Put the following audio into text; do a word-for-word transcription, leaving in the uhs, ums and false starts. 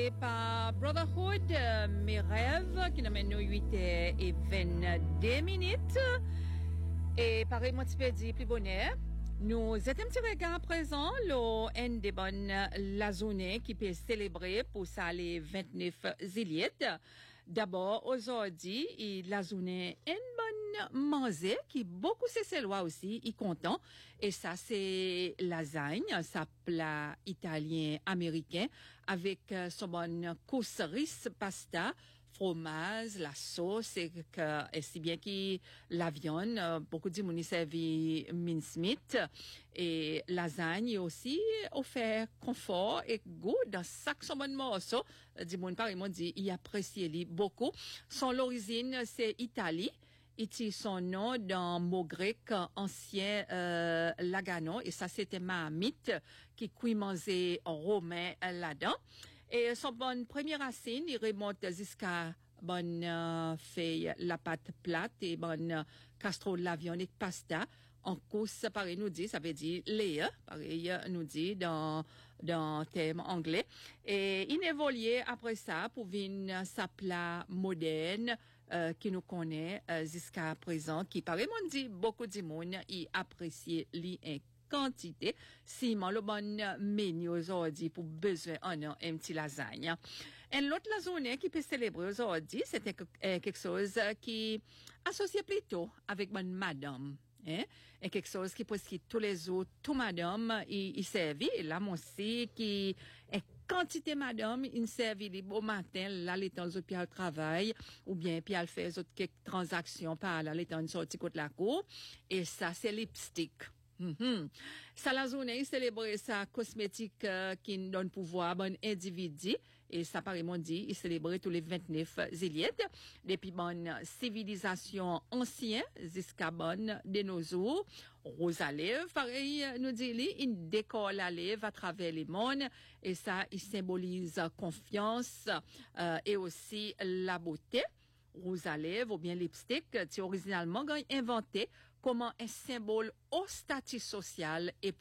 Et par Brotherhood, euh, mes rêves, qui nous mènent huit et vingt-deux minutes. Et pareil, moi, tu peux dire plus bonheur. Nous étions un petit regard à présent, le N des bonnes la journée qui peut célébrer pour ça les vingt-neuf ziliètes. D'abord, aujourd'hui, il la journée une bonne manger qui beaucoup c'est lois aussi, il content. Et ça, c'est lasagne, ça plat italien américain avec euh, son bonne course riz pasta, fromage, la sauce et que et si bien que la viande, euh, beaucoup de monde servi mincemeat et lasagne aussi offert confort et goût dans chaque son bon morceau. Du monde par ils dit il apprécie lui beaucoup. Son origine c'est Italie. Il tire son nom dans mot grec ancien euh, lagano et ça c'était Mahamite qui cuit manger romain là-dedans. Et son bonne première racine, il remonte jusqu'à bonne euh, fait la pâte plate et bonne euh, casserole la viande et pasta. En course, pareil nous dit, ça veut dire lait, pareil nous dit dans dans thème anglais. Et il évoluait après ça pour venir sa plat moderne euh, qui nous connaît euh, jusqu'à présent, qui pareil nous dit beaucoup de monde y apprécie li quantité, si le bon menu aujourd'hui pour besoin en un petit lasagne. Et l'autre lasagne qui peut célébrer aujourd'hui, c'était quelque chose qui associe plutôt avec bonne madame. Hein? Et quelque chose qui presque tous les autres, tout madame, il, il servi, là, mon si, qui est quantité madame, il servi les beaux matins, là, les temps où puis au travail, ou bien, puis elle fait autres quelques transactions par là, les temps sorti contre la cour. Et ça, c'est lipstick. Mm-hmm. Ça la journée célébrer sa cosmétique euh, qui donne pouvoir à bon individu et ça paraît mon dit il célébrait tous les vingt-neuf ziliètes depuis bonne civilisation ancienne jusqu'à bonne de nos jours. Rose à lèvres pareil nous dit lui il décore la lèvre à travers les mondes et ça il symbolise confiance euh, et aussi la beauté. Rouge à lèvres ou bien lipstick, qui originalement inventé comment un symbole au statut social et